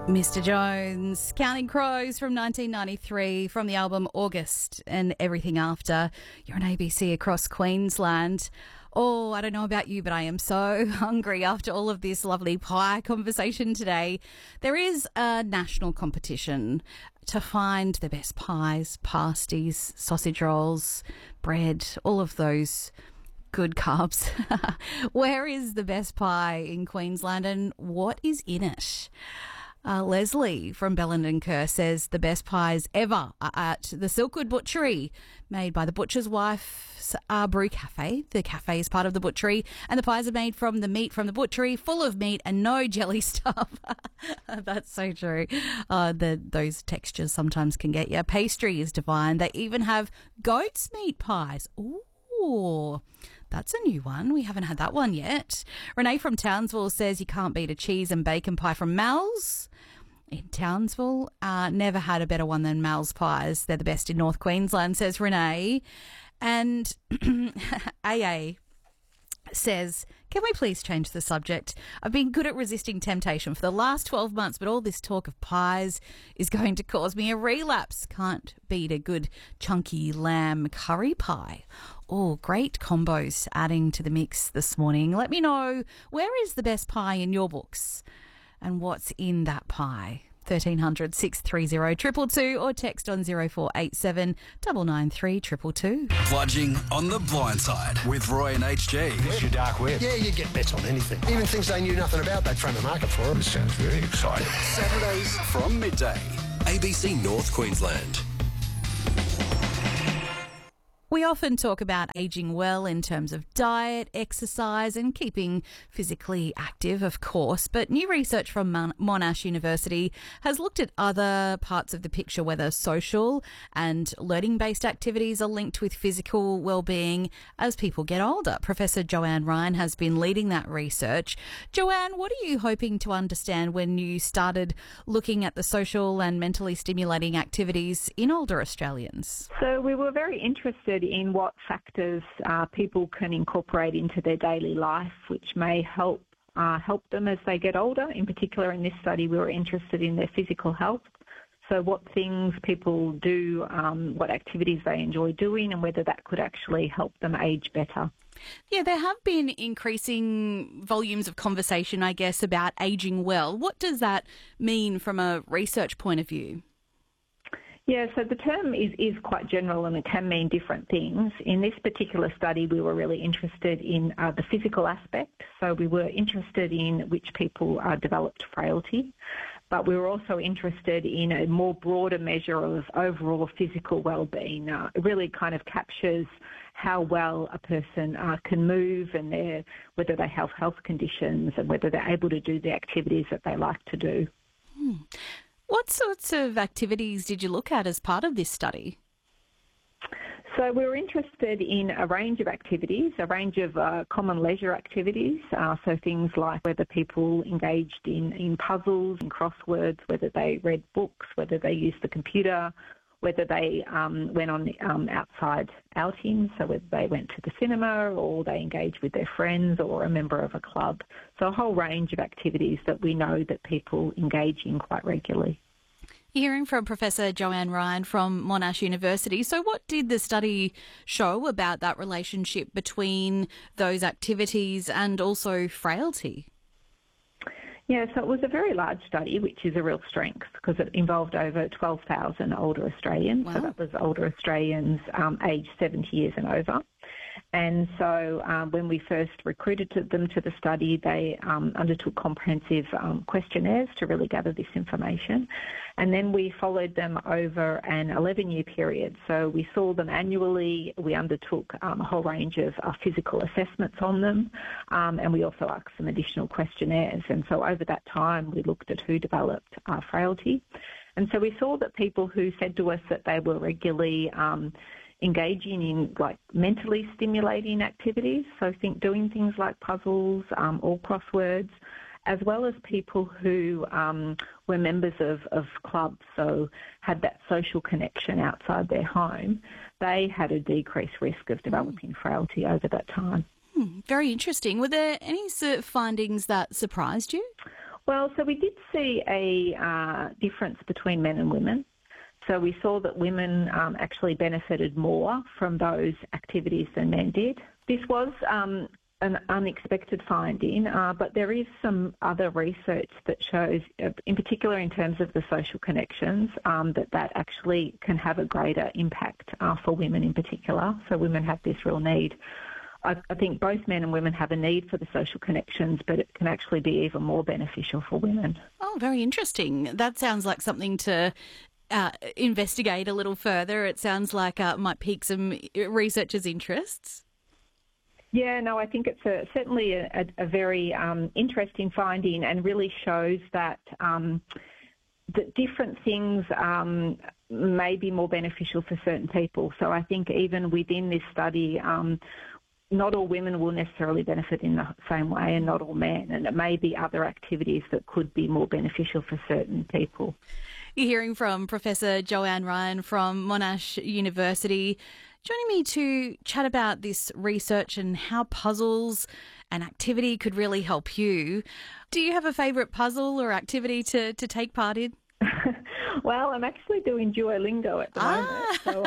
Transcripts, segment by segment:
Mr. Jones, Counting Crows from 1993 from the album August and Everything After. You're on ABC across Queensland. Oh, I don't know about you, but I am so hungry after all of this lovely pie conversation today. There is a national competition to find the best pies, pasties, sausage rolls, bread, all of those good carbs. Where is the best pie in Queensland and what is in it? Leslie from Bellenden Kerr says the best pies ever are at the Silkwood Butchery, made by the Butcher's Wife's Brew Cafe. The cafe is part of the butchery, and the pies are made from the meat from the butchery, full of meat and no jelly stuff. That's so true. Those textures sometimes can get you. Pastry is divine. They even have goat's meat pies. Ooh, that's a new one. We haven't had that one yet. Renee from Townsville says you can't beat a cheese and bacon pie from Mal's in Townsville. Never had a better one than Mal's pies. They're the best in North Queensland, says Renee. And AA says, can we please change the subject? I've been good at resisting temptation for the last 12 months, but all this talk of pies is going to cause me a relapse. Can't beat a good chunky lamb curry pie. Oh, great combos adding to the mix this morning. Let me know, where is the best pie in your books and what's in that pie? 1300 630 222 or text on 0487 993 222. Bludging on the blind side with Roy and HG. It's your dark web. Yeah, you get bets on anything. Even things they knew nothing about, they'd frame a market for them. This sounds very exciting. Saturdays from midday. ABC North Queensland. We often talk about ageing well in terms of diet, exercise and keeping physically active, of course, but new research from Monash University has looked at other parts of the picture, whether social and learning-based activities are linked with physical well-being as people get older. Professor Joanne Ryan has been leading that research. Joanne, what are you hoping to understand when you started looking at the social and mentally stimulating activities in older Australians? So we were very interested in what factors people can incorporate into their daily life, which may help them as they get older. In particular, in this study, we were interested in their physical health. So what things people do, what activities they enjoy doing, and whether that could actually help them age better. Yeah, there have been increasing volumes of conversation, I guess, about ageing well. What does that mean from a research point of view? Yeah, so the term is quite general and it can mean different things. In this particular study, we were really interested in the physical aspect. So we were interested in which people developed frailty, but we were also interested in a more broader measure of overall physical well-being. It really kind of captures how well a person can move and whether they have health conditions and whether they're able to do the activities that they like to do. What sorts of activities did you look at as part of this study? So we were interested in a range of activities, a range of common leisure activities, so things like whether people engaged in puzzles and crosswords, whether they read books, whether they used the computer, whether they went on outside outings, so whether they went to the cinema or they engaged with their friends or a member of a club. So a whole range of activities that we know that people engage in quite regularly. Hearing from Professor Joanne Ryan from Monash University. So what did the study show about that relationship between those activities and also frailty? Yeah, so it was a very large study, which is a real strength because it involved over 12,000 older Australians. Wow. So that was older Australians aged 70 years and over. And so when we first recruited them to the study, they undertook comprehensive questionnaires to really gather this information. And then we followed them over an 11-year period. So we saw them annually. We undertook a whole range of physical assessments on them. And we also asked some additional questionnaires. And so over that time, we looked at who developed frailty. And so we saw that people who said to us that they were regularly engaging in like mentally stimulating activities, so doing things like puzzles or crosswords, as well as people who were members of clubs, so had that social connection outside their home, they had a decreased risk of developing frailty over that time. Very interesting. Were there any findings that surprised you? Well, so we did see a difference between men and women. So we saw that women actually benefited more from those activities than men did. This was an unexpected finding, but there is some other research that shows, in particular in terms of the social connections, that actually can have a greater impact for women in particular. So women have this real need. I think both men and women have a need for the social connections, but it can actually be even more beneficial for women. Oh, very interesting. That sounds like something to investigate a little further. It sounds like it might pique some researchers' interests. Yeah, no, I think it's certainly a very interesting finding, and really shows that that different things may be more beneficial for certain people. So I think even within this study, not all women will necessarily benefit in the same way, and not all men, and it may be other activities that could be more beneficial for certain people. You're hearing from Professor Joanne Ryan from Monash University, joining me to chat about this research and how puzzles and activity could really help you. Do you have a favourite puzzle or activity to take part in? Well, I'm actually doing Duolingo at the moment, so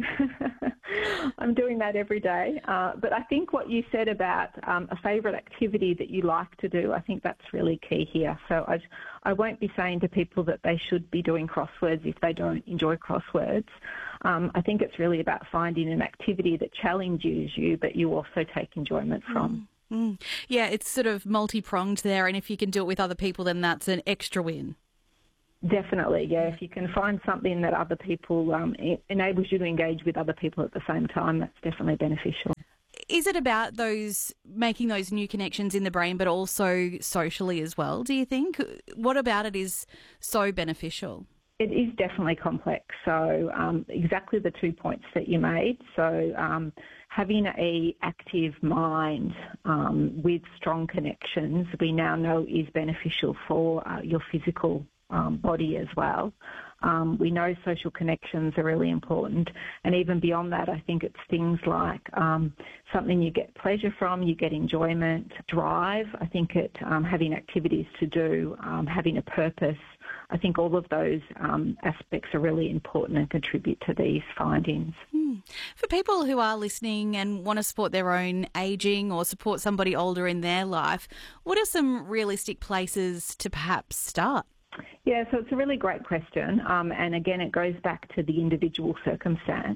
I'm doing that every day. But I think what you said about a favourite activity that you like to do, I think that's really key here. So I won't be saying to people that they should be doing crosswords if they don't enjoy crosswords. I think it's really about finding an activity that challenges you, but you also take enjoyment from. Yeah, it's sort of multi-pronged there, and if you can do it with other people, then that's an extra win. Definitely, yeah. If you can find something that other people enables you to engage with other people at the same time, that's definitely beneficial. Is it about making those new connections in the brain, but also socially as well, do you think? What about it is so beneficial? It is definitely complex. So exactly the 2 points that you made. So having an active mind with strong connections, we now know is beneficial for your physical body as well. We know social connections are really important, and even beyond that, I think it's things like something you get pleasure from, you get enjoyment, drive. I think having activities to do, having a purpose. I think all of those aspects are really important and contribute to these findings. For people who are listening and want to support their own ageing or support somebody older in their life, what are some realistic places to perhaps start? Yeah, so it's a really great question. And again, it goes back to the individual circumstance.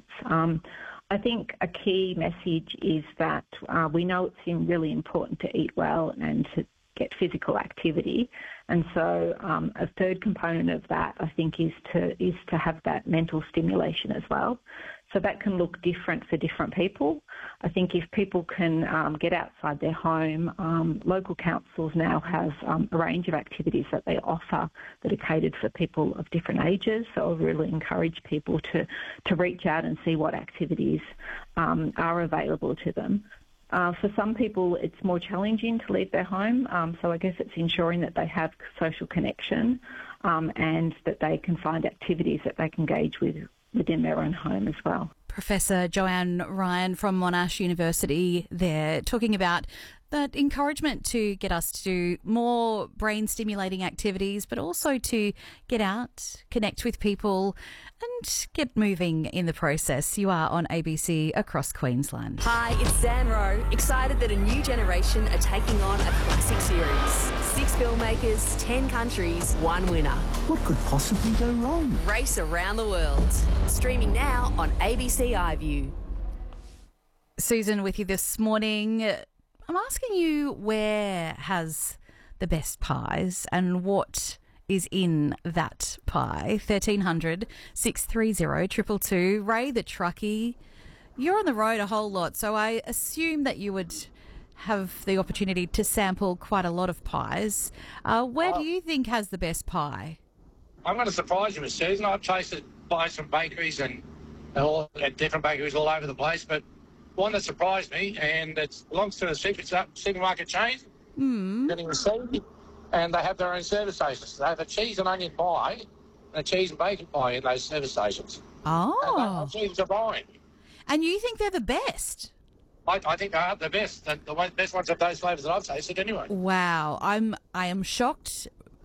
I think a key message is that we know it's really important to eat well and to get physical activity. And so a third component of that, I think, is to have that mental stimulation as well. So that can look different for different people. I think if people can get outside their home, local councils now have a range of activities that they offer that are catered for people of different ages. So I really encourage people to reach out and see what activities are available to them. For some people, it's more challenging to leave their home. So I guess it's ensuring that they have social connection and that they can find activities that they can engage with within their own home as well. Professor Joanne Ryan from Monash University there, talking about that encouragement to get us to do more brain-stimulating activities, but also to get out, connect with people and get moving in the process. You are on ABC across Queensland. Hi, it's Sam Rowe. Excited that a new generation are taking on a classic series. 6 filmmakers, 10 countries, 1 winner. What could possibly go wrong? Race around the world. Streaming now on ABC iView. Susan with you this morning. I'm asking you where has the best pies and what is in that pie. 1300 630 222. Ray the truckie, you're on the road a whole lot, so I assume that you would have the opportunity to sample quite a lot of pies. Where do you think has the best pie? I'm going to surprise you, Miss Susan. I've tasted pies from bakeries and at different bakeries all over the place, but one that surprised me, and it belongs to a supermarket chain, getting received, and they have their own service stations. They have a cheese and onion pie and a cheese and bacon pie in those service stations. Oh. And they are buying. And you think they're the best? I think they are the best. The best ones of those flavours that I've tasted anyway. Wow. I am shocked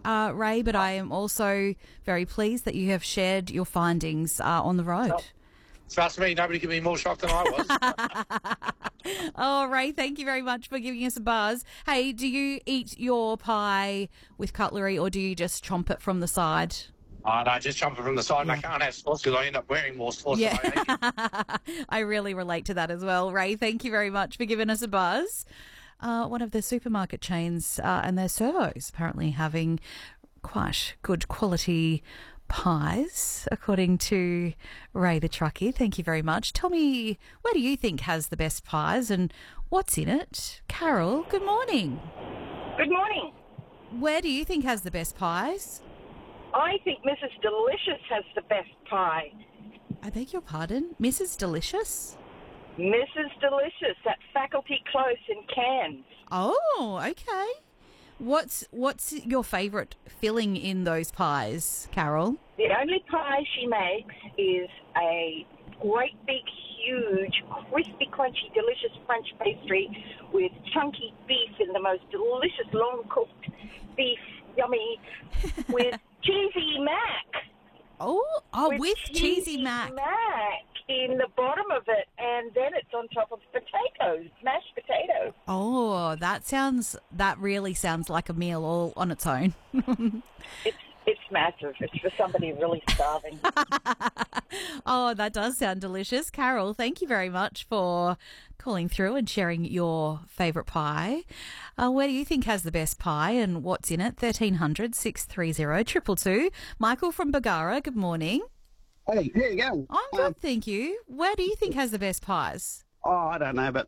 Ray, but I am also very pleased that you have shared your findings on the road. Trust me, nobody could be more shocked than I was. Oh, Ray, thank you very much for giving us a buzz. Hey, do you eat your pie with cutlery or do you just chomp it from the side? Oh, no, just jumping from the side, and I can't have sauce because I end up wearing more sauce than I eat. I really relate to that as well. Ray, thank you very much for giving us a buzz. One of the supermarket chains and their servos apparently having quite good quality pies, according to Ray the truckie. Thank you very much. Tell me, where do you think has the best pies and what's in it? Carol, good morning. Good morning. Where do you think has the best pies? I think Mrs. Delicious has the best pie. I beg your pardon? Mrs. Delicious? Mrs. Delicious at Faculty Close in Cairns. Oh, okay. What's your favourite filling in those pies, Carol? The only pie she makes is a great big, huge, crispy, crunchy, delicious French pastry with chunky beef in the most delicious, long-cooked beef, yummy, with cheesy mac. Oh, with cheesy mac. In the bottom of it, and then it's on top of potatoes, mashed potatoes. Oh, that really sounds like a meal all on its own. It's massive. It's for somebody really starving. Oh, that does sound delicious. Carol, thank you very much for calling through and sharing your favourite pie. Where do you think has the best pie and what's in it? 1300 630 222. Michael from Bargara, good morning. Hey, here you go. I'm good, thank you. Where do you think has the best pies? Oh, I don't know, but